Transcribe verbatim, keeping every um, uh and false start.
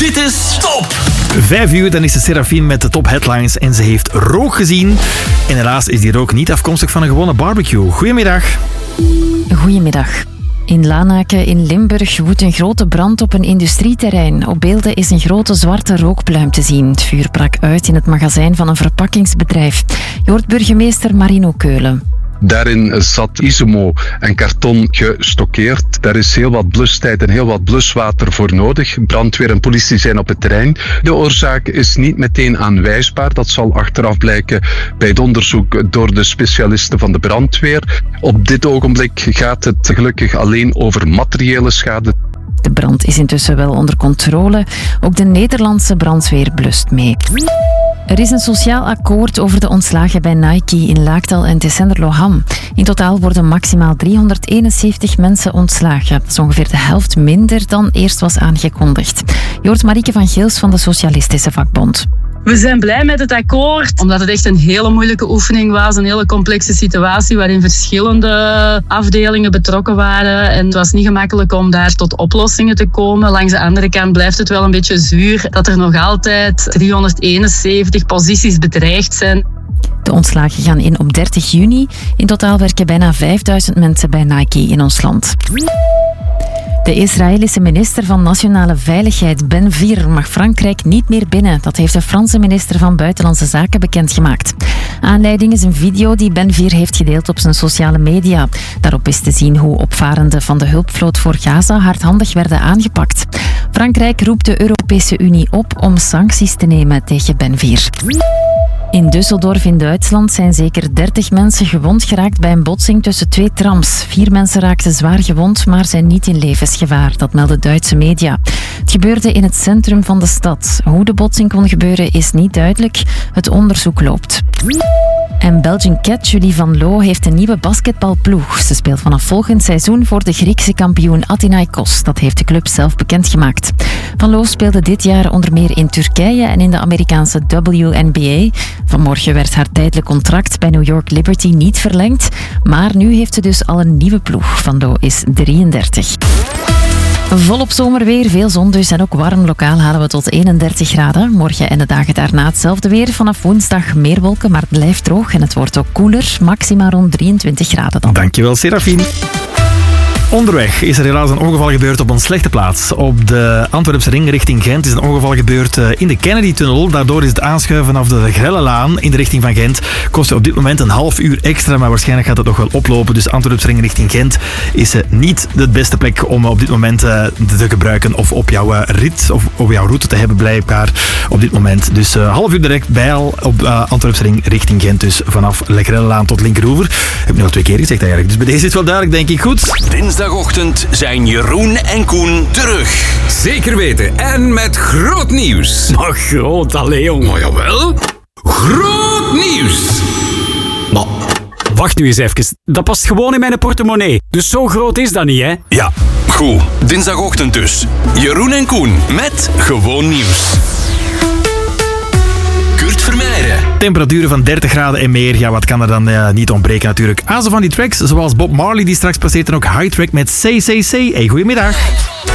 Dit is Top! Vijf uur, dan is de Serafine met de top headlines en ze heeft rook gezien. En helaas is die rook niet afkomstig van een gewone barbecue. Goedemiddag. Goedemiddag. In Lanaken in Limburg woedt een grote brand op een industrieterrein. Op beelden is een grote zwarte rookpluim te zien. Het vuur brak uit in het magazijn van een verpakkingsbedrijf. Je hoort burgemeester Marino Keulen. Daarin zat Isomo en karton gestockeerd. Daar is heel wat blustijd en heel wat bluswater voor nodig. Brandweer en politie zijn op het terrein. De oorzaak is niet meteen aanwijsbaar. Dat zal achteraf blijken bij het onderzoek door de specialisten van de brandweer. Op dit ogenblik gaat het gelukkig alleen over materiële schade. De brand is intussen wel onder controle. Ook de Nederlandse brandweer blust mee. Er is een sociaal akkoord over de ontslagen bij Nike in Laaktal en Tessenderloham. In totaal worden maximaal driehonderdeenenzeventig mensen ontslagen. Dat is ongeveer de helft minder dan eerst was aangekondigd. Je hoort Marieke van Geels van de Socialistische Vakbond. We zijn blij met het akkoord, omdat het echt een hele moeilijke oefening was. Een hele complexe situatie waarin verschillende afdelingen betrokken waren. En het was niet gemakkelijk om daar tot oplossingen te komen. Langs de andere kant blijft het wel een beetje zuur dat er nog altijd driehonderdeenenzeventig posities bedreigd zijn. De ontslagen gaan in op dertig juni. In totaal werken bijna vijfduizend mensen bij Nike in ons land. De Israëlische minister van Nationale Veiligheid, Ben Gvir, mag Frankrijk niet meer binnen. Dat heeft de Franse minister van Buitenlandse Zaken bekendgemaakt. Aanleiding is een video die Ben Gvir heeft gedeeld op zijn sociale media. Daarop is te zien hoe opvarenden van de hulpvloot voor Gaza hardhandig werden aangepakt. Frankrijk roept de Europese Unie op om sancties te nemen tegen Ben Gvir. In Düsseldorf in Duitsland zijn zeker dertig mensen gewond geraakt bij een botsing tussen twee trams. Vier mensen raakten zwaar gewond, maar zijn niet in levensgevaar. Dat melden Duitse media. Het gebeurde in het centrum van de stad. Hoe de botsing kon gebeuren is niet duidelijk. Het onderzoek loopt. En Belgian Cat Julie van Loo heeft een nieuwe basketbalploeg. Ze speelt vanaf volgend seizoen voor de Griekse kampioen Athinaikos. Dat heeft de club zelf bekendgemaakt. Van Loo speelde dit jaar onder meer in Turkije en in de Amerikaanse W N B A. Vanmorgen werd haar tijdelijk contract bij New York Liberty niet verlengd. Maar nu heeft ze dus al een nieuwe ploeg. Van Loo is drieëndertig. Volop zomerweer, veel zon dus en ook warm. Lokaal halen we tot eenendertig graden. Morgen en de dagen daarna hetzelfde weer. Vanaf woensdag meer wolken, maar het blijft droog en het wordt ook koeler. Maximaal rond drieëntwintig graden dan. Dankjewel, Serafine. Onderweg is er helaas een ongeval gebeurd op een slechte plaats. Op de Antwerpse ring richting Gent is een ongeval gebeurd in de Kennedy-tunnel. Daardoor is het aanschuiven vanaf de Grellelaan in de richting van Gent kost op dit moment een half uur extra, maar waarschijnlijk gaat het nog wel oplopen. Dus Antwerpse ring richting Gent is niet de beste plek om op dit moment te gebruiken of op jouw rit of op jouw route te hebben blijkbaar op dit moment. Dus uh, half uur direct bij al op uh, Antwerpse ring richting Gent. Dus vanaf de Grellelaan tot Linkeroever. Heb ik nu al twee keer gezegd eigenlijk. Dus bij deze is het wel duidelijk, denk ik. Goed. Dinsdagochtend zijn Jeroen en Koen terug. Zeker weten. En met groot nieuws. Maar groot, allee jong. Maar jawel. Groot nieuws. Maar, wacht nu eens even. Dat past gewoon in mijn portemonnee. Dus zo groot is dat niet, hè? Ja, goed. Dinsdagochtend dus. Jeroen en Koen met gewoon nieuws. Kurt Vermeijren. Temperaturen van dertig graden en meer. Ja, wat kan er dan uh, niet ontbreken natuurlijk. Azen van die tracks, zoals Bob Marley die straks passeert en ook High Track met C C C. Hey, goedemiddag.